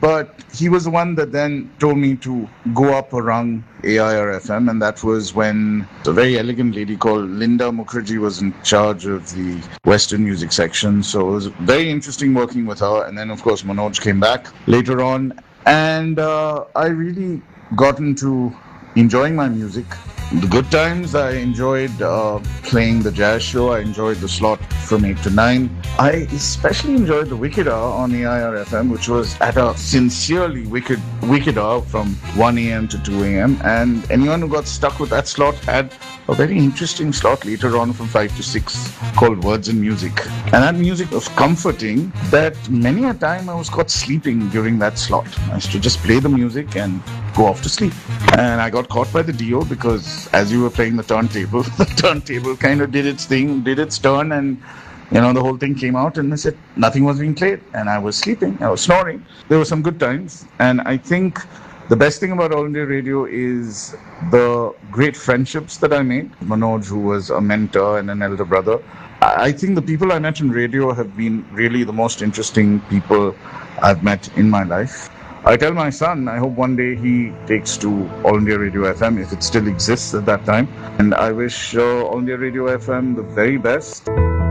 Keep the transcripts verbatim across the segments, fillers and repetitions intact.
But he was the one that then told me to go up a rung A I R F M, and that was when a very elegant lady called Linda Mukherjee was in charge of the Western music section. So it was very interesting working with her. And then, of course, Manoj came back later on. And uh, I really got into enjoying my music. The good times, I enjoyed uh, playing the jazz show. I enjoyed the slot from eight to nine. I especially enjoyed the Wicked Hour on A I R F M, which was at a sincerely wicked, wicked hour from one a.m. to two a.m. And anyone who got stuck with that slot had a very interesting slot later on from five to six called Words and Music. And that music was comforting that many a time I was caught sleeping during that slot. I used to just play the music and go off to sleep. And I got caught by the D O because as you were playing the turntable, the turntable kind of did its thing, did its turn, and you know, the whole thing came out and I said nothing was being played. And I was sleeping, I was snoring. There were some good times. And I think the best thing about All India Radio is the great friendships that I made. Manoj, who was a mentor and an elder brother. I think the people I met in radio have been really the most interesting people I've met in my life. I tell my son, I hope one day he takes to All India Radio F M, if it still exists at that time. And I wish uh, All India Radio F M the very best.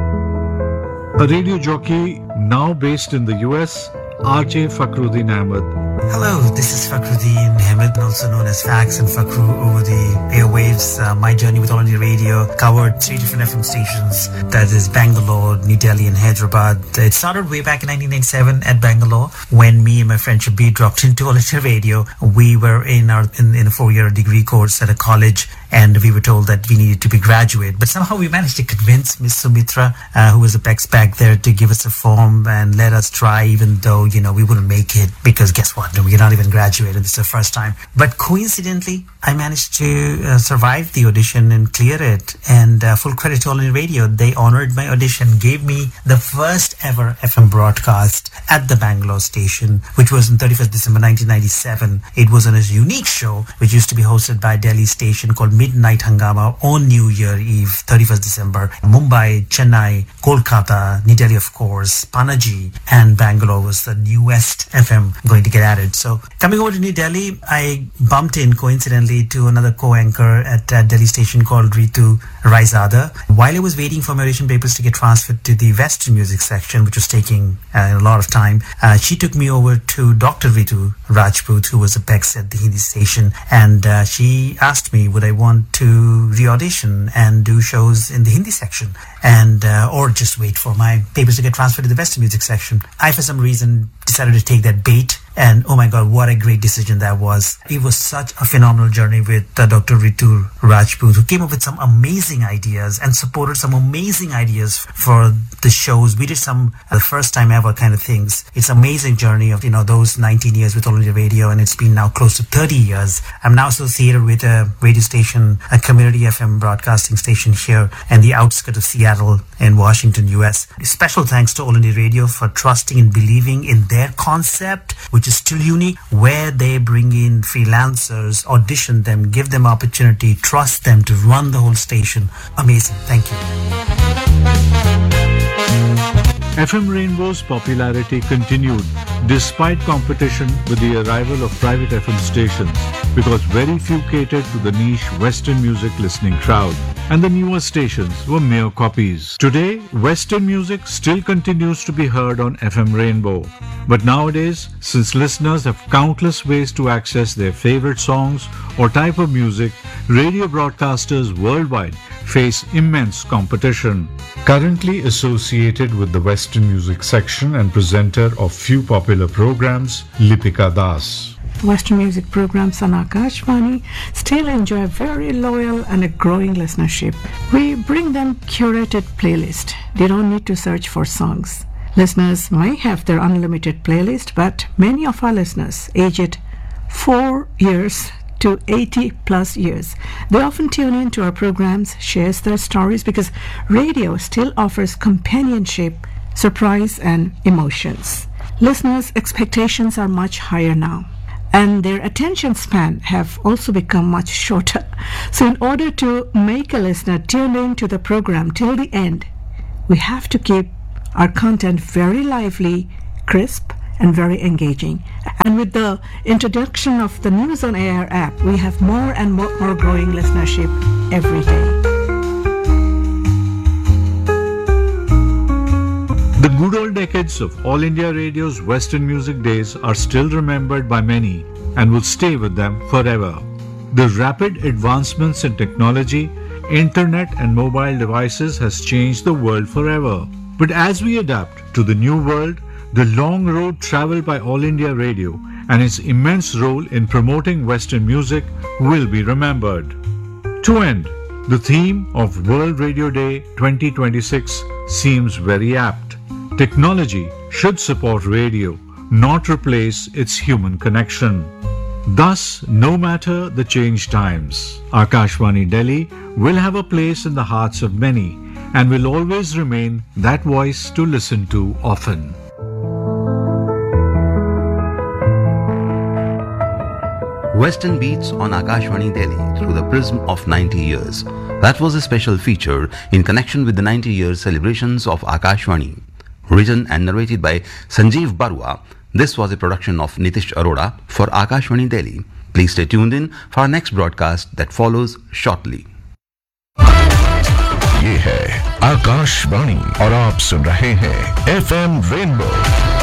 A radio jockey now based in the U S, R J Fakhruddin Ahmed. Hello, this is Fakhruddin Ahmed, also known as Fax and Fakhru over the airwaves. Uh, my journey with All India Radio covered three different F M stations. That is Bangalore, New Delhi and Hyderabad. It started way back in nineteen ninety-seven at Bangalore when me and my friend Shabir dropped into All India Radio. We were in our in, in a four-year degree course at a college, and we were told that we needed to be graduate. But somehow we managed to convince Miss Sumitra, uh, who was a P E X back there, to give us a form and let us try, even though, you know, we wouldn't make it because guess what? No, we're not even graduated. This is the first time. But coincidentally, I managed to uh, survive the audition and clear it. And uh, full credit to All India Radio. They honored my audition, gave me the first ever F M broadcast at the Bangalore station, which was on thirty-first December nineteen ninety-seven. It was on a unique show, which used to be hosted by a Delhi station called Midnight Hangama on New Year Eve, thirty-first December. Mumbai, Chennai, Kolkata, New Delhi, of course, Panaji, and Bangalore was the newest F M going to get added. So coming over to New Delhi, I bumped in coincidentally to another co-anchor at a Delhi station called Ritu Raizada. While I was waiting for my audition papers to get transferred to the Western music section, which was taking uh, a lot of time, uh, she took me over to Doctor Ritu Rajput, who was a P E X at the Hindi station, and uh, she asked me would I want to re-audition and do shows in the Hindi section, and uh, or just wait for my papers to get transferred to the Western music section. I, for some reason, decided to take that bait. And oh my God, what a great decision that was. It was such a phenomenal journey with uh, Doctor Ritu Rajput, who came up with some amazing ideas and supported some amazing ideas for the shows. We did some uh, the first time ever kind of things. It's an amazing journey of, you know, those nineteen years with All India Radio, and it's been now close to thirty years. I'm now associated with a radio station, a community F M broadcasting station here in the outskirts of Seattle in Washington, U S. Special thanks to All India Radio for trusting and believing in their concept, which is still unique, where they bring in freelancers, audition them, give them opportunity, trust them to run the whole station. Amazing. Thank you. F M Rainbow's popularity continued despite competition with the arrival of private F M stations, because very few catered to the niche Western music listening crowd, and the newer stations were mere copies. Today, Western music still continues to be heard on F M Rainbow. But nowadays, since listeners have countless ways to access their favorite songs or type of music, radio broadcasters worldwide face immense competition. Currently associated with the Western music section and presenter of few popular programs, Lipika Das. Western music programs on Akashvani still enjoy a very loyal and a growing listenership. We bring them curated playlist. They don't need to search for songs. Listeners may have their unlimited playlist, but many of our listeners, aged four years to eighty plus years, they often tune in to our programs, shares their stories, because radio still offers companionship, surprise, and emotions. Listeners' expectations are much higher now, and their attention span have also become much shorter. So in order to make a listener tune in to the program till the end, we have to keep our content very lively, crisp, and very engaging. And with the introduction of the News on Air app, we have more and more, more growing listenership every day. The good old decades of All India Radio's Western Music days are still remembered by many and will stay with them forever. The rapid advancements in technology, internet and mobile devices has changed the world forever. But as we adapt to the new world, the long road traveled by All India Radio and its immense role in promoting Western music will be remembered. To end, the theme of World Radio Day twenty twenty-six seems very apt. Technology should support radio, not replace its human connection. Thus, no matter the changed times, Akashvani Delhi will have a place in the hearts of many and will always remain that voice to listen to often. Western Beats on Akashvani Delhi through the prism of ninety years. That was a special feature in connection with the ninety year celebrations of Akashvani. Written and narrated by Sanjeev Barua, this was a production of Nitish Arora for Akashvani Delhi. Please stay tuned in for our next broadcast that follows shortly. ये है आकाशवाणी और आप सुन रहे हैं F M rainbow